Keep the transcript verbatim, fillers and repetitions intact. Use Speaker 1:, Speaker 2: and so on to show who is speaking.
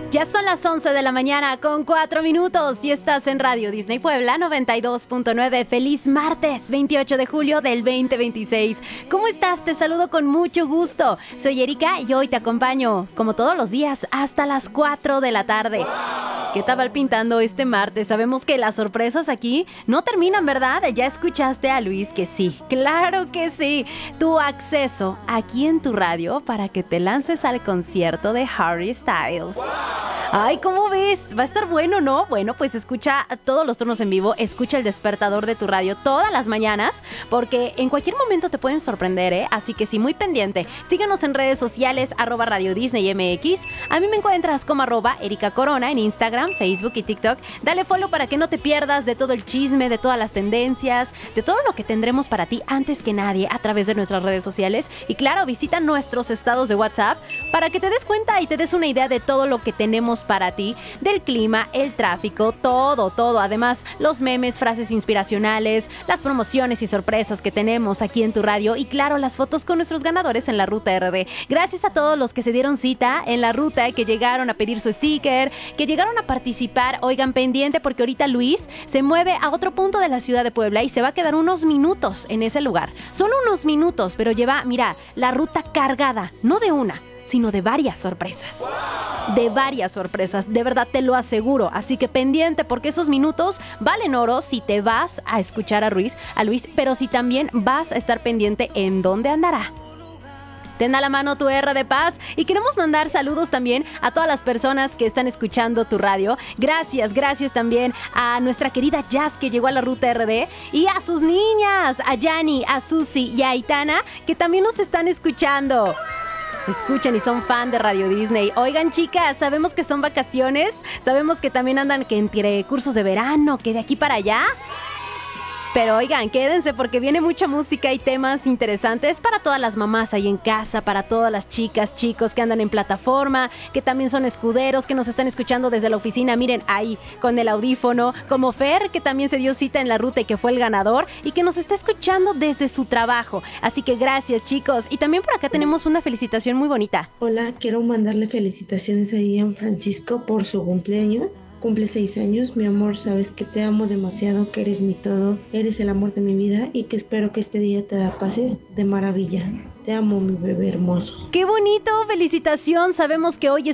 Speaker 1: Ya son las once de la mañana con cuatro minutos y estás en Radio Disney Puebla noventa y dos punto nueve. Feliz martes veintiocho de julio del veinte veintiséis. ¿Cómo estás? Te saludo con mucho gusto. Soy Erika y hoy te acompaño, como todos los días, hasta las cuatro de la tarde. ¿Qué tal pintando este martes? Sabemos que las sorpresas aquí no terminan, ¿verdad? Ya escuchaste a Luis que sí, claro que sí. Tu acceso aquí en tu radio para que te lances al concierto de Harry Styles. Ay, ¿cómo ves? Va a estar bueno, ¿no? Bueno, pues escucha todos los turnos en vivo, escucha el despertador de tu radio todas las mañanas, porque en cualquier momento te pueden sorprender, ¿eh? Así que sí, muy pendiente. Síguenos en redes sociales, arroba Radio Disney M X. A mí me encuentras como arroba Erika Corona en Instagram, Facebook y TikTok. Dale follow para que no te pierdas de todo el chisme, de todas las tendencias, de todo lo que tendremos para ti antes que nadie a través de nuestras redes sociales. Y claro, visita nuestros estados de WhatsApp para que te des cuenta y te des una idea de todo lo que tenemos para ti, del clima, el tráfico, todo, todo. Además, los memes, frases inspiracionales, las promociones y sorpresas que tenemos aquí en tu radio y claro, las fotos con nuestros ganadores en la Ruta R D. Gracias a todos los que se dieron cita en la ruta, que llegaron a pedir su sticker, que llegaron a participar. Oigan, pendiente porque ahorita Luis se mueve a otro punto de la ciudad de Puebla y se va a quedar unos minutos en ese lugar. Solo unos minutos, pero lleva, mira, la ruta cargada, no de una, sino de varias sorpresas. De varias sorpresas, de verdad te lo aseguro. Así que pendiente porque esos minutos valen oro si te vas a escuchar a Luis, a Luis, pero si también vas a estar pendiente en dónde andará. Ten a la mano tu R de Paz y queremos mandar saludos también a todas las personas que están escuchando tu radio. Gracias, gracias también a nuestra querida Jazz que llegó a la Ruta R D y a sus niñas, a Yani, a Susi y a Aitana que también nos están escuchando. Escuchan y son fan de Radio Disney. Oigan, chicas, sabemos que son vacaciones, sabemos que también andan que entre cursos de verano, que de aquí para allá. Pero oigan, quédense porque viene mucha música y temas interesantes para todas las mamás ahí en casa, para todas las chicas, chicos que andan en plataforma, que también son escuderos, que nos están escuchando desde la oficina. Miren, ahí con el audífono, como Fer, que también se dio cita en la ruta y que fue el ganador y que nos está escuchando desde su trabajo. Así que gracias, chicos. Y también por acá tenemos una felicitación muy bonita.
Speaker 2: Hola, quiero mandarle felicitaciones a Ian Francisco por su cumpleaños. Cumple seis años, mi amor, sabes que te amo demasiado, que eres mi todo, eres el amor de mi vida y que espero que este día te la pases de maravilla. Te amo, mi bebé hermoso.
Speaker 1: ¡Qué bonito! ¡Felicitación! Sabemos que hoy